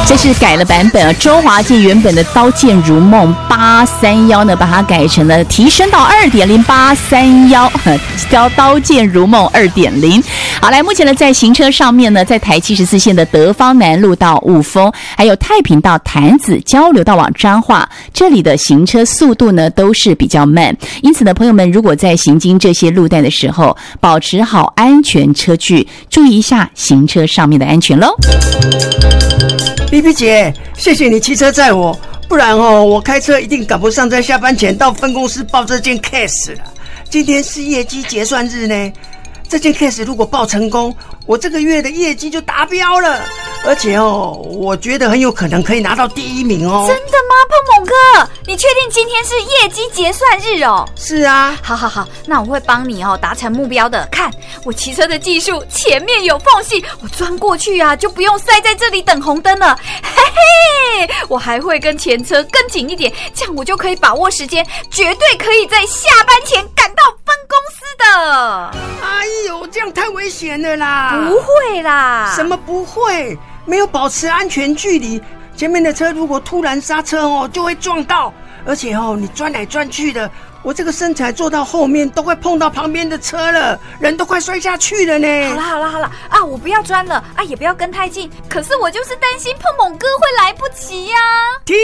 这是改了版本，周华健原本的《刀剑如梦》831呢，把它改成了提升到 2.0 831，刀剑如梦 2.0。好，来，目前呢，在行车上面呢，在台74线的德芳南路到雾峰，还有太平到潭子交流道往彰化，这里的行车速度呢都是比较慢，因此呢，朋友们如果在行经这些路段的时候，保持好安全车距，注意一下行车上面的安全咯。 BB 姐，谢谢你骑车载我，不然我开车一定赶不上在下班前到分公司报这件 case 了。今天是业绩结算日呢，这件 case 如果报成功，我这个月的业绩就达标了，而且我觉得很有可能可以拿到第1名哦。 真的吗，碰碰哥？你确定今天是业绩结算日哦？ 是啊。 好，那我会帮你达成目标的。看我骑车的技术，前面有缝隙，我钻过去啊，就不用塞在这里等红灯了。嘿嘿，我还会跟前车跟紧一点，这样我就可以把握时间，绝对可以在下班前赶到分公司的。 哎呦，这样太危险了啦！ 不会啦。 什么不会？没有保持安全距离，前面的车如果突然刹车就会撞到，而且你钻来钻去的，我这个身材坐到后面都快碰到旁边的车了，人都快摔下去了呢。 好了啊，我不要钻了啊，也不要跟太近，可是我就是担心碰碰哥会来不及呀。 停！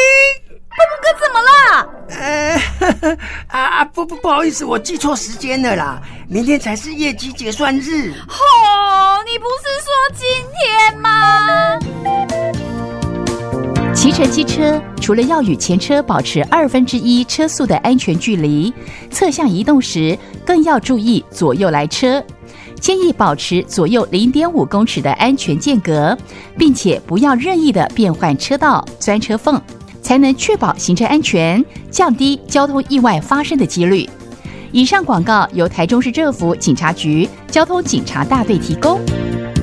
碰碰哥怎么了？ 不好意思，我记错时间了啦，明天才是业绩结算日。 你不是说今天吗？ 骑乘机车除了要与前车保持1/2车速的安全距离，侧向移动时更要注意左右来车，建议保持左右0.5公尺的安全间隔，并且不要任意的变换车道、钻车缝，才能确保行车安全，降低交通意外发生的几率。以上广告由台中市政府警察局交通警察大队提供。